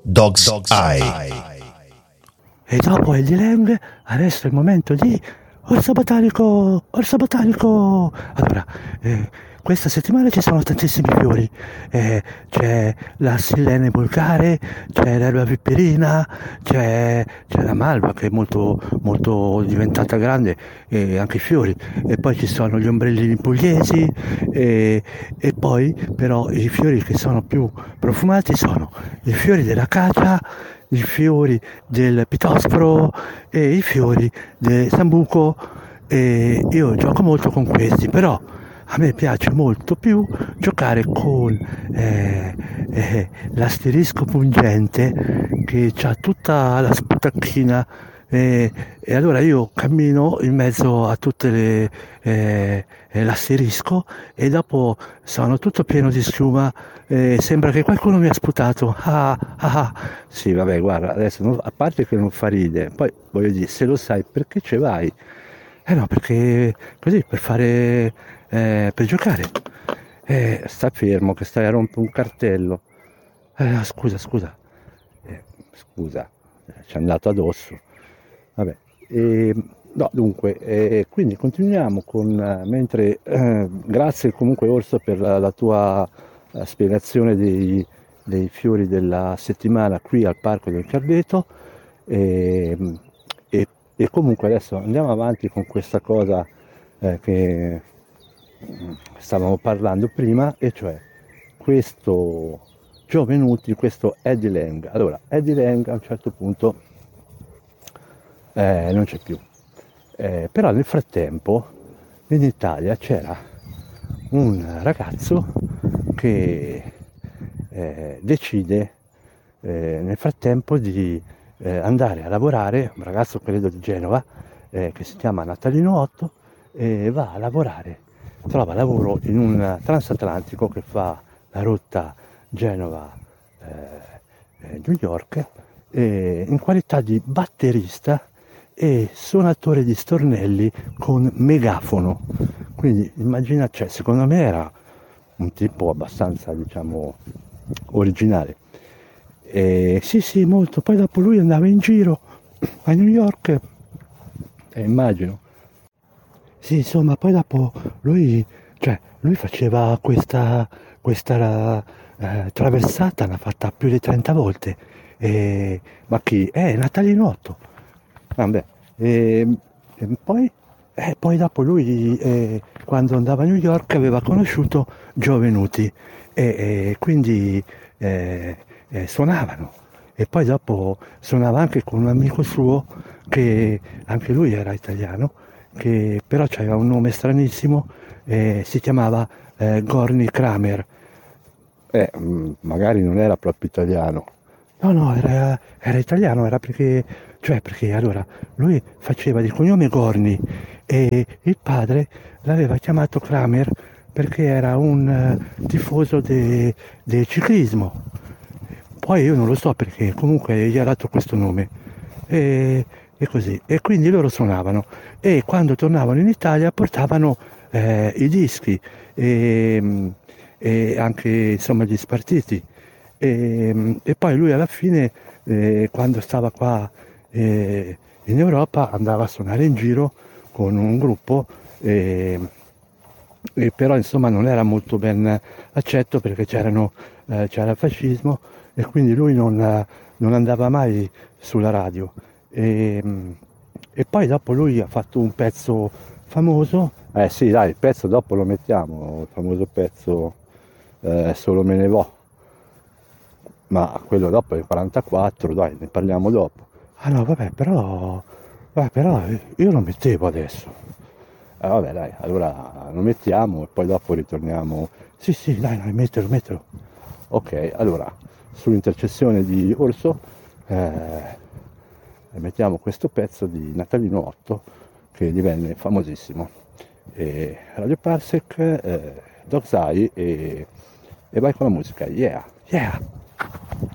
Dog's Eye. E dopo Eddie Lang, adesso è il momento di Orso Botanico, Orso Botanico. Allora, questa settimana ci sono tantissimi fiori, c'è la Silene vulgare, c'è l'erba viperina, c'è la malva che è molto, molto diventata grande, e anche i fiori, e poi ci sono gli ombrellini pugliesi, e poi però i fiori che sono più profumati sono i fiori dell'acacia, i fiori del pitosforo e i fiori del sambuco. E io gioco molto con questi, però a me piace molto più giocare con l'asterisco pungente che ha tutta la sputacchina, e allora io cammino in mezzo a tutte l'asterisco e dopo sono tutto pieno di schiuma, sembra che qualcuno mi ha sputato. Sì, vabbè, guarda, adesso a parte che non fa ridere, poi voglio dire, se lo sai perché ci vai? No, perché così per giocare. Sta fermo che stai a rompere un cartello. Scusa, ci è andato addosso. Vabbè, no, dunque, quindi continuiamo mentre, grazie comunque Orso per la tua spiegazione dei fiori della settimana qui al Parco del Cardeto, e comunque adesso andiamo avanti con questa cosa che stavamo parlando prima, e cioè questo Giovenuti, questo Eddie Lang. Allora, Eddie Lang a un certo punto non c'è più, però nel frattempo in Italia c'era un ragazzo che decide nel frattempo di andare a lavorare, un ragazzo credo di Genova, che si chiama Natalino Otto, e va a lavorare, trova lavoro in un transatlantico che fa la rotta Genova-New York, in qualità di batterista e suonatore di stornelli con megafono. Quindi immagina, cioè, secondo me era un tipo abbastanza, diciamo, originale. Sì, molto. Poi dopo lui andava in giro a New York, immagino. Sì, insomma, poi dopo lui faceva questa traversata, l'ha fatta più di 30 volte. Ma chi? Natalino Otto. Vabbè. Poi dopo lui, quando andava a New York, aveva conosciuto Giovenuti, e quindi suonavano. E poi dopo suonava anche con un amico suo che anche lui era italiano, che però aveva un nome stranissimo, si chiamava Gorny Kramer. Magari non era proprio italiano. No, era italiano, era perché allora lui faceva di cognome Gorny e il padre l'aveva chiamato Kramer perché era un tifoso del ciclismo. Poi io non lo so perché, comunque gli ha dato questo nome. E così. E quindi loro suonavano. E quando tornavano in Italia portavano i dischi e anche, insomma, gli spartiti. E poi lui alla fine, quando stava qua in Europa, andava a suonare in giro con un gruppo, e però insomma non era molto ben accetto perché c'era il fascismo, e quindi lui non andava mai sulla radio. E poi dopo lui ha fatto un pezzo famoso. Sì, dai, il pezzo dopo lo mettiamo, il famoso pezzo Solo me ne vo. Ma quello dopo è il 44, dai, ne parliamo dopo. No, vabbè, però io lo mettevo adesso. Vabbè, dai, allora lo mettiamo e poi dopo ritorniamo. Sì, dai, mettelo. Ok, allora, sull'intercessione di Orso, mettiamo questo pezzo di Natalino Otto che divenne famosissimo. Radio Parsec, Dog's Eye, e vai con la musica. Yeah!